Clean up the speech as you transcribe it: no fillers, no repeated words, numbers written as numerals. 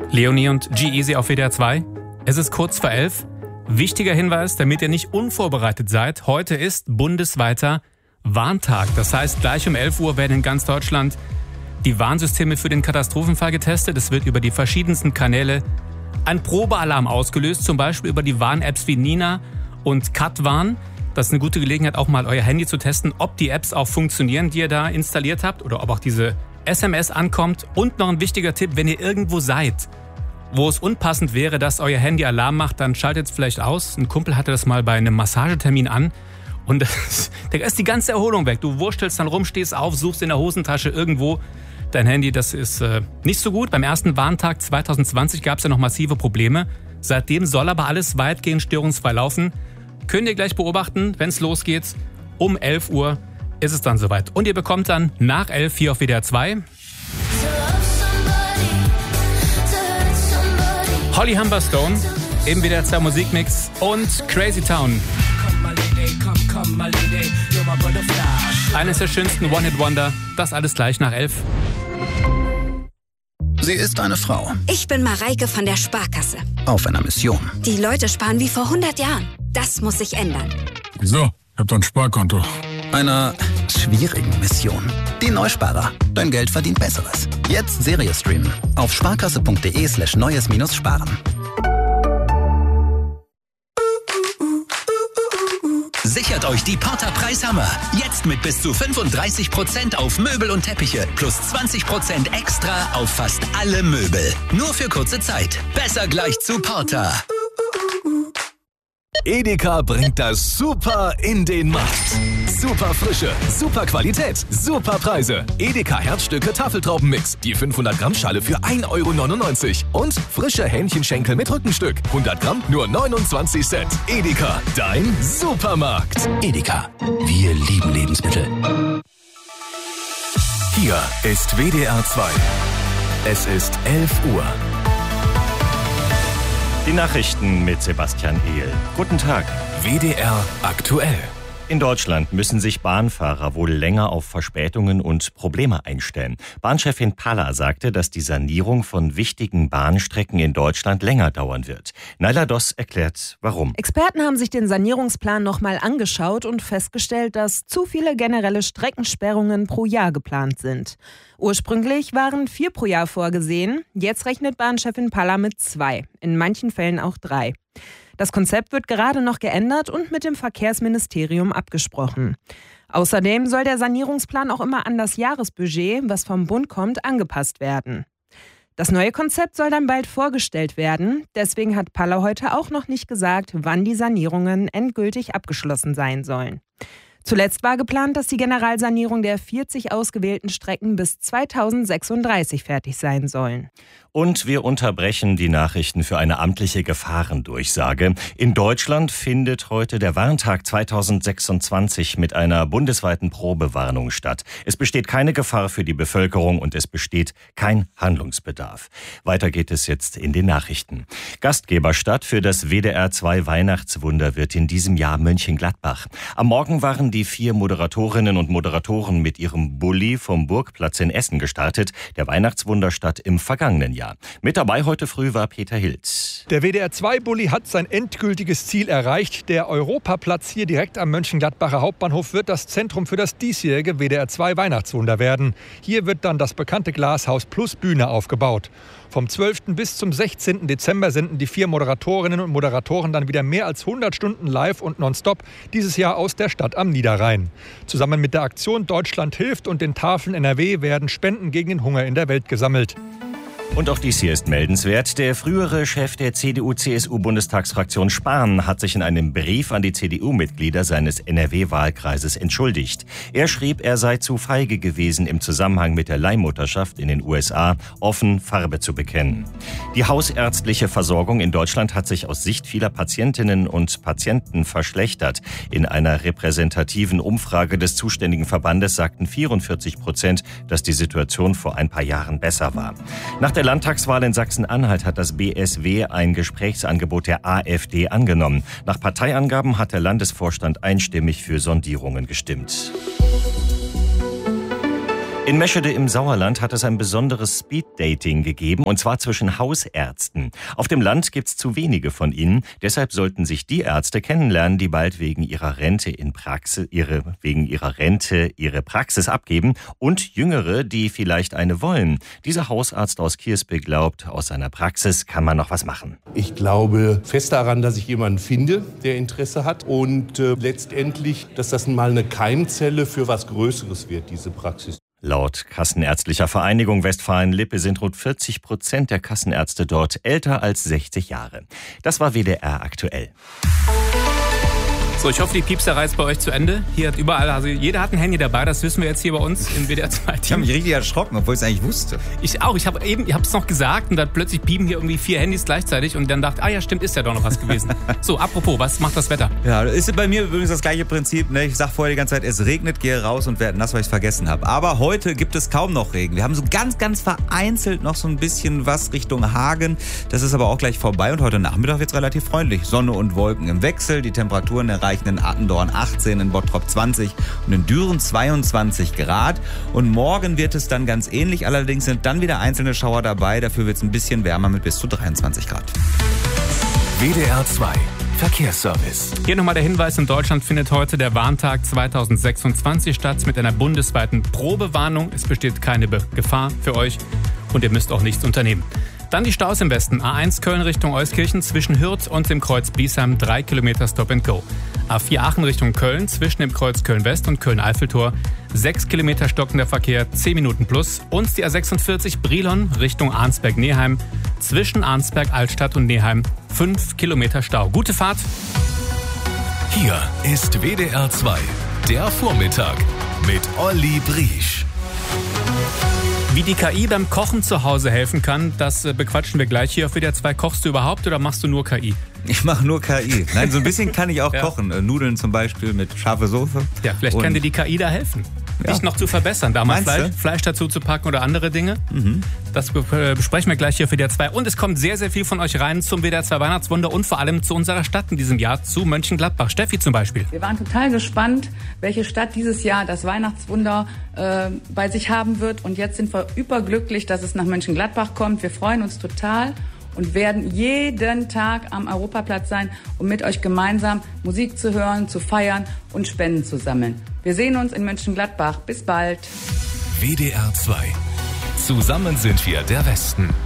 Leonie und G-Eazy auf WDR 2. Es ist kurz vor 11. Wichtiger Hinweis, damit ihr nicht unvorbereitet seid. Heute ist bundesweiter Warntag. Das heißt, gleich um 11 Uhr werden in ganz Deutschland die Warnsysteme für den Katastrophenfall getestet. Es wird über die verschiedensten Kanäle ein Probealarm ausgelöst, zum Beispiel über die Warn-Apps wie Nina und Katwarn. Das ist eine gute Gelegenheit, auch mal euer Handy zu testen, ob die Apps auch funktionieren, die ihr da installiert habt, oder ob auch diese SMS ankommt. Und noch ein wichtiger Tipp, wenn ihr irgendwo seid, wo es unpassend wäre, dass euer Handy Alarm macht, dann schaltet es vielleicht aus. Ein Kumpel hatte das mal bei einem Massagetermin an und da ist die ganze Erholung weg. Du wurstelst dann rum, stehst auf, suchst in der Hosentasche irgendwo dein Handy. Das ist nicht so gut. Beim ersten Warntag 2020 gab es ja noch massive Probleme. Seitdem soll aber alles weitgehend störungsfrei laufen. Könnt ihr gleich beobachten, wenn es losgeht. Um 11 Uhr ist es dann soweit. Und ihr bekommt dann nach 11 hier auf WDR 2 Holly Humberstone im WDR 2 Musikmix und Crazy Town. Eines der schönsten One-Hit-Wonder. Das alles gleich nach 11. Sie ist eine Frau. Ich bin Mareike von der Sparkasse. Auf einer Mission. Die Leute sparen wie vor 100 Jahren. Das muss sich ändern. Wieso? Ich hab doch ein Sparkonto. Einer schwierigen Mission. Die Neusparer. Dein Geld verdient Besseres. Jetzt Serie streamen. Auf sparkasse.de/neues-sparen. Sichert euch die Porter Preishammer. Jetzt mit bis zu 35% auf Möbel und Teppiche. Plus 20% extra auf fast alle Möbel. Nur für kurze Zeit. Besser gleich zu Porter. Edeka bringt das Super in den Markt. Super Frische, super Qualität, super Preise. Edeka Herzstücke Tafeltraubenmix. Die 500 Gramm Schale für 1,99 € Und frische Hähnchenschenkel mit Rückenstück. 100 Gramm nur 29 Cent. Edeka, dein Supermarkt. Edeka, wir lieben Lebensmittel. Hier ist WDR 2. Es ist 11 Uhr. Die Nachrichten mit Sebastian Ehl. Guten Tag. WDR aktuell. In Deutschland müssen sich Bahnfahrer wohl länger auf Verspätungen und Probleme einstellen. Bahnchefin Palla sagte, dass die Sanierung von wichtigen Bahnstrecken in Deutschland länger dauern wird. Naila Doss erklärt, warum. Experten haben sich den Sanierungsplan nochmal angeschaut und festgestellt, dass zu viele generelle Streckensperrungen pro Jahr geplant sind. Ursprünglich waren 4 pro Jahr vorgesehen. Jetzt rechnet Bahnchefin Palla mit 2, in manchen Fällen auch 3. Das Konzept wird gerade noch geändert und mit dem Verkehrsministerium abgesprochen. Außerdem soll der Sanierungsplan auch immer an das Jahresbudget, was vom Bund kommt, angepasst werden. Das neue Konzept soll dann bald vorgestellt werden. Deswegen hat Palla heute auch noch nicht gesagt, wann die Sanierungen endgültig abgeschlossen sein sollen. Zuletzt war geplant, dass die Generalsanierung der 40 ausgewählten Strecken bis 2036 fertig sein sollen. Und wir unterbrechen die Nachrichten für eine amtliche Gefahrendurchsage. In Deutschland findet heute der Warntag 2026 mit einer bundesweiten Probewarnung statt. Es besteht keine Gefahr für die Bevölkerung und es besteht kein Handlungsbedarf. Weiter geht es jetzt in den Nachrichten. Gastgeberstadt für das WDR 2 Weihnachtswunder wird in diesem Jahr Mönchengladbach. Am Morgen waren die 4 Moderatorinnen und Moderatoren mit ihrem Bulli vom Burgplatz in Essen gestartet, der Weihnachtswunderstadt im vergangenen Jahr. Mit dabei heute früh war Peter Hild. Der WDR 2 Bulli hat sein endgültiges Ziel erreicht. Der Europaplatz hier direkt am Mönchengladbacher Hauptbahnhof wird das Zentrum für das diesjährige WDR 2 Weihnachtswunder werden. Hier wird dann das bekannte Glashaus plus Bühne aufgebaut. Vom 12. bis zum 16. Dezember senden die 4 Moderatorinnen und Moderatoren dann wieder mehr als 100 Stunden live und nonstop dieses Jahr aus der Stadt am Niederrhein. Zusammen mit der Aktion Deutschland hilft und den Tafeln NRW werden Spenden gegen den Hunger in der Welt gesammelt. Und auch dies hier ist meldenswert. Der frühere Chef der CDU-CSU-Bundestagsfraktion Spahn hat sich in einem Brief an die CDU-Mitglieder seines NRW-Wahlkreises entschuldigt. Er schrieb, er sei zu feige gewesen, im Zusammenhang mit der Leihmutterschaft in den USA offen Farbe zu bekennen. Die hausärztliche Versorgung in Deutschland hat sich aus Sicht vieler Patientinnen und Patienten verschlechtert. In einer repräsentativen Umfrage des zuständigen Verbandes sagten 44%, dass die Situation vor ein paar Jahren besser war. Nach der Landtagswahl in Sachsen-Anhalt hat das BSW ein Gesprächsangebot der AfD angenommen. Nach Parteiangaben hat der Landesvorstand einstimmig für Sondierungen gestimmt. In Meschede im Sauerland hat es ein besonderes Speed-Dating gegeben, und zwar zwischen Hausärzten. Auf dem Land gibt's zu wenige von ihnen, deshalb sollten sich die Ärzte kennenlernen, die bald wegen ihrer Rente ihre Praxis abgeben, und Jüngere, die vielleicht eine wollen. Dieser Hausarzt aus Kierspe glaubt, aus seiner Praxis kann man noch was machen. Ich glaube fest daran, dass ich jemanden finde, der Interesse hat, und letztendlich, dass das mal eine Keimzelle für was Größeres wird, diese Praxis. Laut Kassenärztlicher Vereinigung Westfalen-Lippe sind rund 40% der Kassenärzte dort älter als 60 Jahre. Das war WDR aktuell. So, ich hoffe, die Piepserei ist bei euch zu Ende. Hier hat überall, also jeder hat ein Handy dabei, das wissen wir jetzt hier bei uns im WDR 2 Team. Ich habe mich richtig erschrocken, obwohl ich es eigentlich wusste. Ich auch, ich habe es noch gesagt und dann plötzlich piepen hier irgendwie 4 Handys gleichzeitig und dann dachte, ja stimmt, ist ja doch noch was gewesen. So, apropos, was macht das Wetter? Ja, ist bei mir übrigens das gleiche Prinzip. Ne? Ich sage vorher die ganze Zeit, es regnet, gehe raus und werde nass, weil ich es vergessen habe. Aber heute gibt es kaum noch Regen. Wir haben so ganz, ganz vereinzelt noch so ein bisschen was Richtung Hagen. Das ist aber auch gleich vorbei und heute Nachmittag wird es relativ freundlich. Sonne und Wolken im Wechsel, die Temperaturen erreichen in Attendorn 18, in Bottrop 20 und in Düren 22 Grad. Und morgen wird es dann ganz ähnlich. Allerdings sind dann wieder einzelne Schauer dabei. Dafür wird es ein bisschen wärmer mit bis zu 23 Grad. WDR 2 Verkehrsservice. Hier nochmal der Hinweis, in Deutschland findet heute der Warntag 2026 statt mit einer bundesweiten Probewarnung. Es besteht keine Gefahr für euch und ihr müsst auch nichts unternehmen. Dann die Staus im Westen. A1 Köln Richtung Euskirchen zwischen Hürth und dem Kreuz Biesheim 3 Kilometer Stop and Go. A4 Aachen Richtung Köln zwischen dem Kreuz Köln-West und Köln-Eiffeltor 6 Kilometer stockender Verkehr, 10 Minuten plus. Und die A46 Brilon Richtung Arnsberg-Neheim zwischen Arnsberg-Altstadt und Neheim 5 Kilometer Stau. Gute Fahrt. Hier ist WDR 2, der Vormittag mit Olli Briesch. Wie die KI beim Kochen zu Hause helfen kann, das bequatschen wir gleich hier auf WDR 2. Kochst du überhaupt oder machst du nur KI? Ich mache nur KI. Nein, so ein bisschen kann ich auch kochen. Nudeln zum Beispiel mit scharfer Soße. Ja, vielleicht kann dir die KI da helfen. Dich noch zu verbessern, da mal Fleisch dazu zu packen oder andere Dinge. Das besprechen wir gleich hier auf WDR 2. Und es kommt sehr, sehr viel von euch rein zum WDR 2 Weihnachtswunder und vor allem zu unserer Stadt in diesem Jahr, zu Mönchengladbach. Steffi zum Beispiel. Wir waren total gespannt, welche Stadt dieses Jahr das Weihnachtswunder bei sich haben wird. Und jetzt sind wir überglücklich, dass es nach Mönchengladbach kommt. Wir freuen uns total und werden jeden Tag am Europaplatz sein, um mit euch gemeinsam Musik zu hören, zu feiern und Spenden zu sammeln. Wir sehen uns in Mönchengladbach. Bis bald. WDR 2. Zusammen sind wir der Westen.